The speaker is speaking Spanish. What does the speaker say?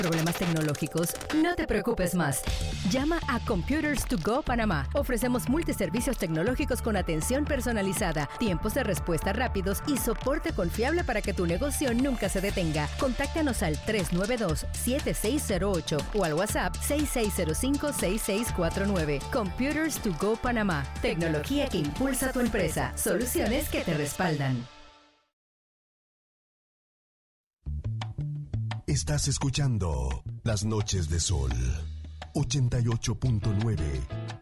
problemas tecnológicos? No te preocupes más. Llama a Computers to Go Panamá. Ofrecemos multiservicios tecnológicos con atención personalizada, tiempos de respuesta rápidos y soporte confiable para que tu negocio nunca se detenga. Contáctanos al 392-7608 o al WhatsApp 6605-6649. Computers to Go Panamá. Tecnología que impulsa tu empresa. Soluciones que te respaldan. Estás escuchando Las Noches de Sol 88.9